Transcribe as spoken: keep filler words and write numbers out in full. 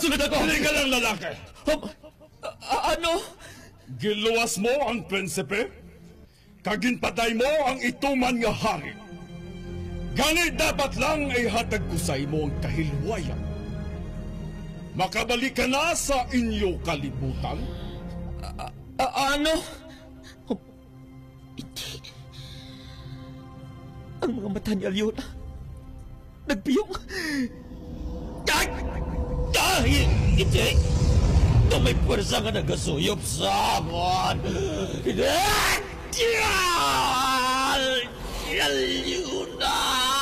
Nagkasulod ako! Hindi ka lang lalaki! Um, a- ano? Giluwas mo ang prinsipe? Kaginpatay mo ang ituman nga hari. Gani dapat lang ay hatag ko sa imo ang kahilwayan. Makabalik ka na sa inyo kalibutan? A- a- ano? Um, hindi. Ang mga mata ni Alyona nagpiyong. Ay! Dahil hindi! Ito may pwersa nga nagasuyop sa amon! Hindi! Alyona!